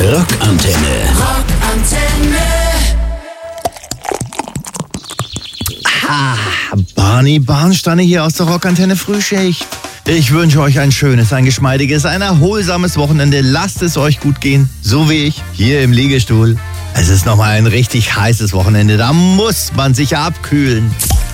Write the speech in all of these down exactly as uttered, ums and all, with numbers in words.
Rockantenne. Rockantenne. Ah, Barney Barnsteiner hier aus der Rockantenne Frühschicht. Ich wünsche euch ein schönes, ein geschmeidiges, ein erholsames Wochenende. Lasst es euch gut gehen, so wie ich, hier im Liegestuhl. Es ist nochmal ein richtig heißes Wochenende, da muss man sich abkühlen.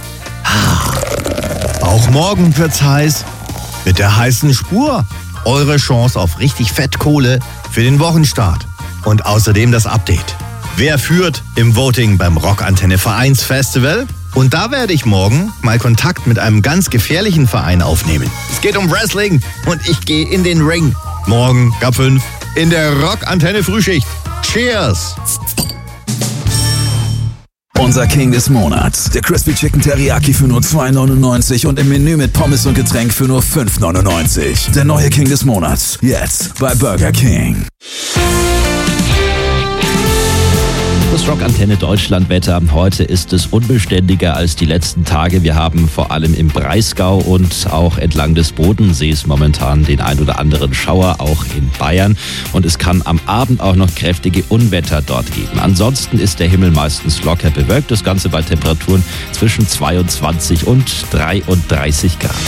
Auch morgen wird's heiß. Mit der heißen Spur. Eure Chance auf richtig Fettkohle für den Wochenstart. Und außerdem das Update. Wer führt im Voting beim Rockantenne Vereinsfestival? Und da werde ich morgen mal Kontakt mit einem ganz gefährlichen Verein aufnehmen. Es geht um Wrestling und ich gehe in den Ring. Morgen G A P fünf in der Rockantenne Frühschicht. Cheers! Unser King des Monats, der Crispy Chicken Teriyaki für nur zwei neunundneunzig und im Menü mit Pommes und Getränk für nur fünf neunundneunzig. Der neue King des Monats, jetzt bei Burger King. Das Rockantenne Deutschlandwetter. Heute ist es unbeständiger als die letzten Tage. Wir haben vor allem im Breisgau und auch entlang des Bodensees momentan den ein oder anderen Schauer, auch in Bayern. Und es kann am Abend auch noch kräftige Unwetter dort geben. Ansonsten ist der Himmel meistens locker bewölkt. Das Ganze bei Temperaturen zwischen zweiundzwanzig und dreiunddreißig Grad.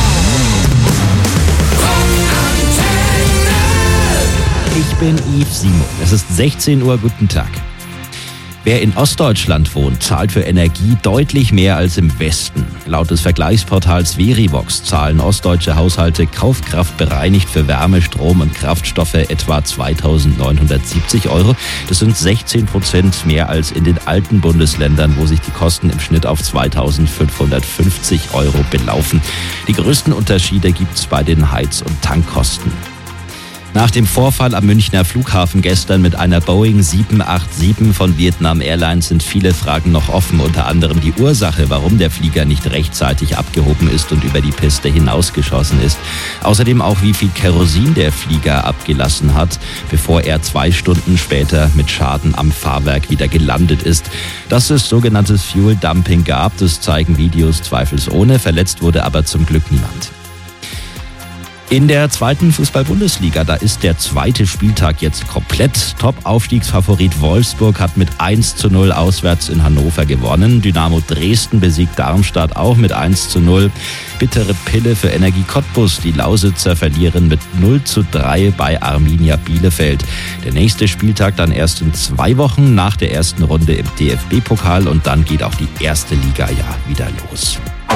Ich bin Yves Simon. Es ist sechzehn Uhr. Guten Tag. Wer in Ostdeutschland wohnt, zahlt für Energie deutlich mehr als im Westen. Laut des Vergleichsportals Verivox zahlen ostdeutsche Haushalte kaufkraftbereinigt für Wärme, Strom und Kraftstoffe etwa zweitausendneunhundertsiebzig Euro. Das sind sechzehn Prozent mehr als in den alten Bundesländern, wo sich die Kosten im Schnitt auf zweitausendfünfhundertfünfzig Euro belaufen. Die größten Unterschiede gibt es bei den Heiz- und Tankkosten. Nach dem Vorfall am Münchner Flughafen gestern mit einer Boeing sieben acht sieben von Vietnam Airlines sind viele Fragen noch offen, unter anderem die Ursache, warum der Flieger nicht rechtzeitig abgehoben ist und über die Piste hinausgeschossen ist. Außerdem auch, wie viel Kerosin der Flieger abgelassen hat, bevor er zwei Stunden später mit Schaden am Fahrwerk wieder gelandet ist. Dass es sogenanntes Fuel Dumping gab, das zeigen Videos zweifelsohne. Verletzt wurde aber zum Glück niemand. In der zweiten Fußball-Bundesliga, da ist der zweite Spieltag jetzt komplett. Top-Aufstiegsfavorit Wolfsburg hat mit eins zu null auswärts in Hannover gewonnen. Dynamo Dresden besiegt Darmstadt auch mit eins zu null. Bittere Pille für Energie Cottbus. Die Lausitzer verlieren mit null zu drei bei Arminia Bielefeld. Der nächste Spieltag dann erst in zwei Wochen nach der ersten Runde im D F B-Pokal und dann geht auch die erste Liga ja wieder los.